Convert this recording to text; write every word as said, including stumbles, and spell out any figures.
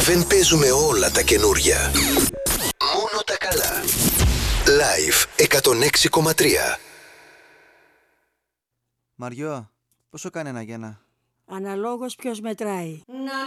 Δεν παίζουμε όλα τα καινούρια. Μόνο τα καλά. Live εκατόν έξι κόμμα τρία. Μαριό, πόσο κάνει ένα γένα? Αναλόγως ποιος μετράει.